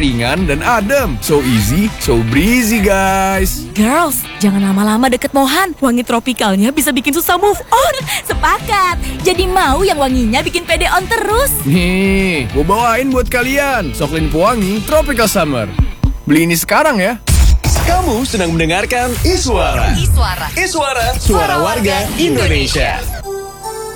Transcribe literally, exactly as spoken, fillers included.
ringan dan adem. So easy, so breezy guys. Girls, jangan lama-lama deket Mohan. Wangi tropikalnya bisa bikin susah move on. Sepakat. Jadi mau yang wanginya bikin pede on terus. Nih, gue bawain buat kalian Soklin Pewangi Tropical Summer. Beli ini sekarang ya. Kamu sedang mendengarkan Iswara. Iswara. Iswara, suara warga Indonesia.